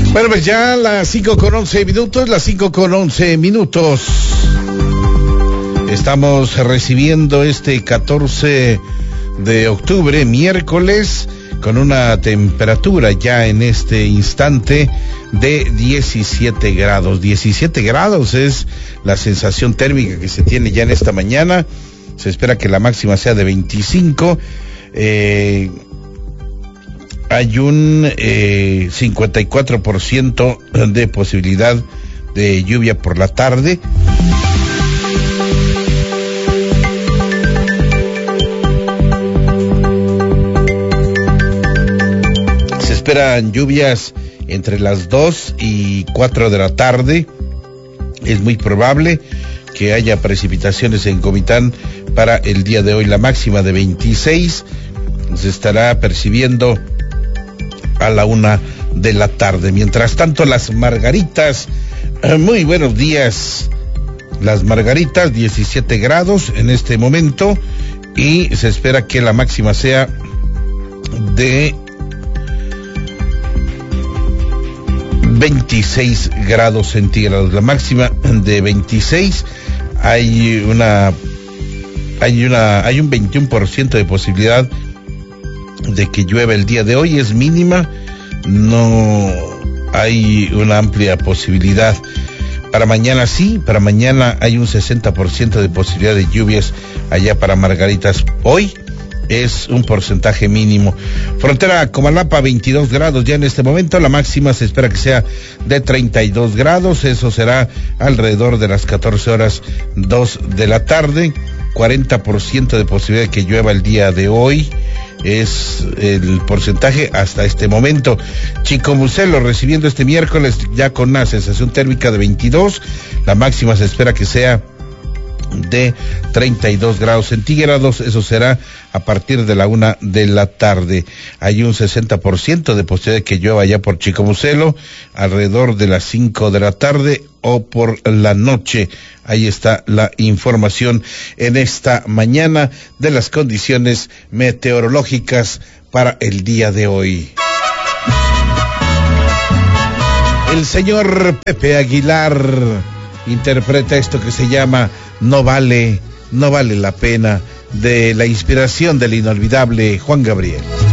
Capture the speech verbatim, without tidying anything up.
Bueno, pues ya las cinco con once minutos, las cinco con once minutos. Estamos recibiendo este catorce de octubre, miércoles, con una temperatura ya en este instante de diecisiete grados. diecisiete grados es la sensación térmica que se tiene ya en esta mañana. Se espera que la máxima sea de veinticinco. Eh, hay un eh, cincuenta y cuatro por ciento de posibilidad de lluvia por la tarde. Se esperan lluvias entre las dos y cuatro de la tarde. Es muy probable que haya precipitaciones en Comitán para el día de hoy. La máxima de veintiséis se estará percibiendo a la una de la tarde. Mientras tanto, las Margaritas, muy buenos días. Las Margaritas, diecisiete grados en este momento, y se espera que la máxima sea de veintiséis grados centígrados. La máxima de veintiséis. Hay una hay una hay un veintiuno por ciento de posibilidad de que llueva el día de hoy. Es mínima, no hay una amplia posibilidad. Para mañana sí, para mañana hay un sesenta por ciento de posibilidad de lluvias allá para Margaritas. Hoy es un porcentaje mínimo. Frontera Comalapa, veintidós grados ya en este momento. La máxima se espera que sea de treinta y dos grados. Eso será alrededor de las catorce horas dos de la tarde. cuarenta por ciento de posibilidad de que llueva el día de hoy. Es el porcentaje hasta este momento. Chicomucelo recibiendo este miércoles ya con una sensación térmica de veintidós. La máxima se espera que sea de treinta y dos grados centígrados. Eso será a partir de la una de la tarde. Hay un sesenta por ciento de posibilidad de que llueva ya por Chicomucelo alrededor de las cinco de la tarde o por la noche. Ahí está la información en esta mañana de las condiciones meteorológicas para el día de hoy. El señor Pepe Aguilar interpreta esto que se llama No vale, no vale la pena, de la inspiración del inolvidable Juan Gabriel.